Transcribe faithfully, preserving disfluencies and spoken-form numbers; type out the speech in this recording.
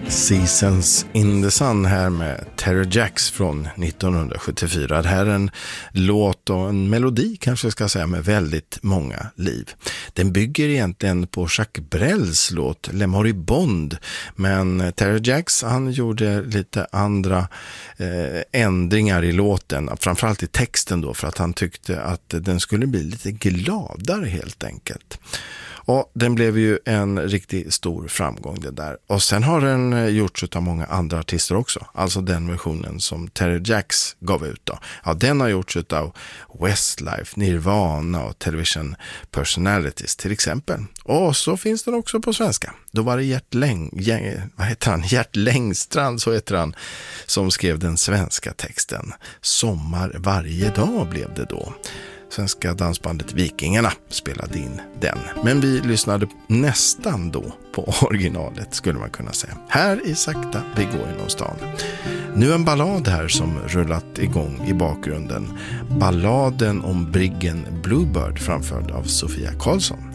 Seasons in the Sun här med Terry Jacks från nittonhundrasjuttiofyra. Det här är en låt och en melodi kanske ska säga med väldigt många liv. Den bygger egentligen på Jacques Brels låt Le Moribond, men Terry Jacks han gjorde lite andra eh, ändringar i låten, framförallt i texten då, för att han tyckte att den skulle bli lite gladare helt enkelt. Och den blev ju en riktigt stor framgång det där. Och sen har den gjorts av många andra artister också. Alltså den versionen som Terry Jacks gav ut då. Ja, den har gjorts av Westlife, Nirvana och Television Personalities till exempel. Och så finns den också på svenska. Då var det Gert Läng, vad heter han? Gert Längstrand, så heter han, som skrev den svenska texten. Sommar varje dag blev det då. Svenska dansbandet Vikingarna spelade in den. Men vi lyssnade nästan då på originalet skulle man kunna säga. Här i Sakta vi går inom stan. Nu en ballad här som rullat igång i bakgrunden. Balladen om briggen Bluebird framförd av Sofia Karlsson.